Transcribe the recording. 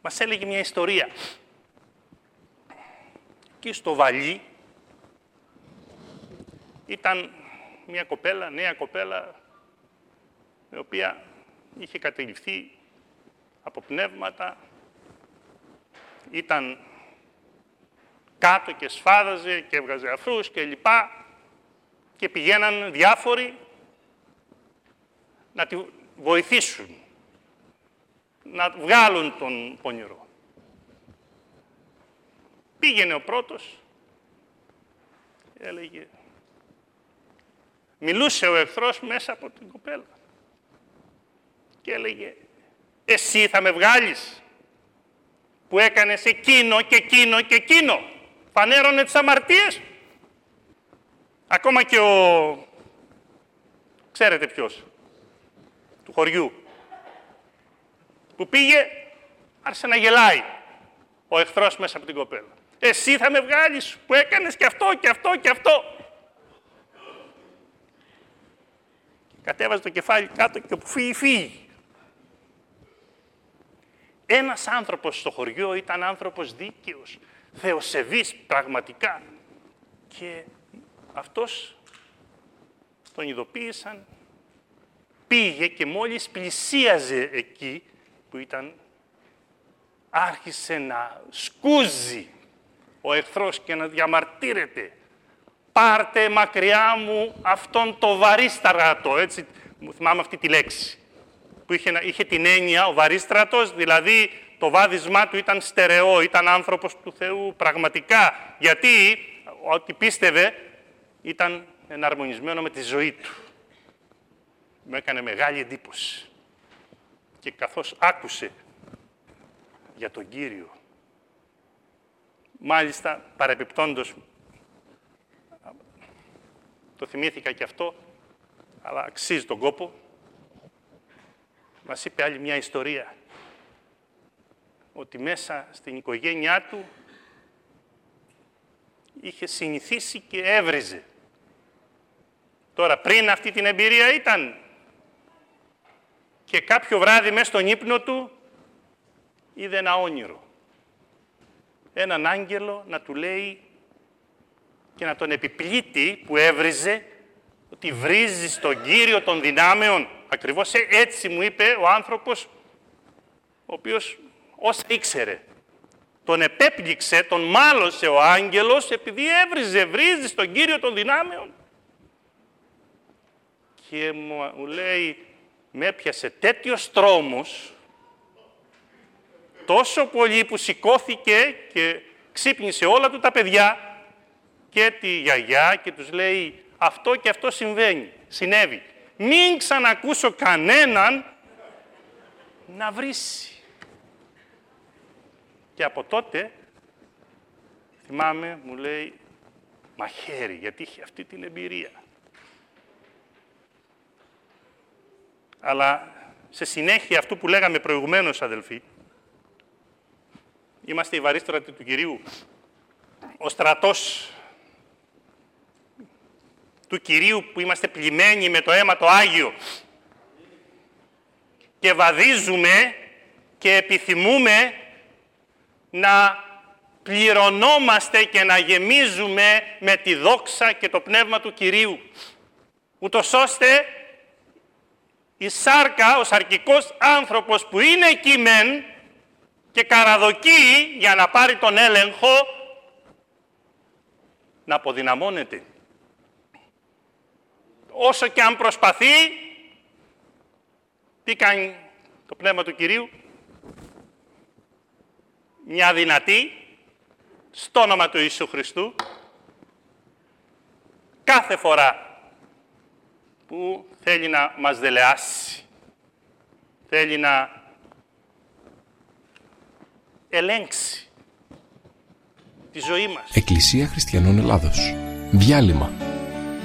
μας έλεγε μια ιστορία. Εκεί στο Βαλί ήταν μια κοπέλα, νέα κοπέλα, η οποία είχε κατεληφθεί από πνεύματα, ήταν κάτω και σφάδαζε και έβγαζε αφρούς και λοιπά και πηγαίναν διάφοροι να τη βοηθήσουν, να βγάλουν τον πονηρό. Πήγαινε ο πρώτος, έλεγε, μιλούσε ο εχθρός μέσα από την κοπέλα και έλεγε, εσύ θα με βγάλεις που έκανες εκείνο και εκείνο και εκείνο. Φανέρωνε τις αμαρτίες. Ακόμα και ο, ξέρετε ποιος, του χωριού, που πήγε, άρχισε να γελάει ο εχθρός μέσα από την κοπέλα. Εσύ θα με βγάλεις που έκανες και αυτό και αυτό και αυτό. Κατέβαζε το κεφάλι κάτω και όπου φύγει, φύγει. Ένας άνθρωπος στο χωριό ήταν άνθρωπος δίκαιος, θεοσεβής πραγματικά. Και αυτός τον ειδοποίησαν, πήγε και μόλις πλησίαζε εκεί που ήταν, άρχισε να σκούζει ο εχθρός και να διαμαρτύρεται. Πάρτε μακριά μου αυτόν το βαρύστρατο, έτσι, μου θυμάμαι αυτή τη λέξη, που είχε την έννοια, ο βαρύστρατος, δηλαδή το βάδισμά του ήταν στερεό, ήταν άνθρωπος του Θεού πραγματικά, γιατί ό,τι πίστευε ήταν εναρμονισμένο με τη ζωή του. Μου έκανε μεγάλη εντύπωση. Και καθώς άκουσε για τον Κύριο, μάλιστα παρεπιπτόντως, το θυμήθηκα και αυτό, αλλά αξίζει τον κόπο, μας είπε άλλη μια ιστορία, ότι μέσα στην οικογένειά του είχε συνηθίσει και έβριζε. Τώρα, πριν αυτή την εμπειρία ήταν και κάποιο βράδυ μέσα στον ύπνο του είδε ένα όνειρο. Έναν άγγελο να του λέει και να τον επιπλήττει που έβριζε, ότι βρίζεις τον Κύριο των δυνάμεων. Ακριβώς έτσι μου είπε ο άνθρωπος, ο οποίος όσα ήξερε. Τον επέπληξε, τον μάλωσε ο άγγελος, επειδή βρίζεις τον Κύριο των δυνάμεων. Και μου λέει, με έπιασε τέτοιος τρόμος, τόσο πολύ που σηκώθηκε και ξύπνησε όλα του τα παιδιά και τη γιαγιά και τους λέει, αυτό και αυτό συνέβη. Μην ξανακούσω κανέναν να βρίσει. Και από τότε, θυμάμαι, μου λέει, μαχαίρι, γιατί είχε αυτή την εμπειρία. Αλλά σε συνέχεια αυτού που λέγαμε προηγουμένως, αδελφοί, είμαστε οι βαρύστρατοι του Κυρίου. Ο στρατός του Κυρίου που είμαστε πλημμένοι με το αίμα το Άγιο και βαδίζουμε και επιθυμούμε να πληρωνόμαστε και να γεμίζουμε με τη δόξα και το πνεύμα του Κυρίου, ούτως ώστε η σάρκα, ο σαρκικός άνθρωπος που είναι εκεί μεν και καραδοκεί για να πάρει τον έλεγχο, να αποδυναμώνεται. Όσο και αν προσπαθεί, τι κάνει το πνεύμα του Κυρίου? Μια δυνατή, στο όνομα του Ιησού Χριστού, κάθε φορά που θέλει να μας δελεάσει, θέλει να ελέγξει τη ζωή μας. Εκκλησία Χριστιανών Ελλάδος. Διάλειμμα.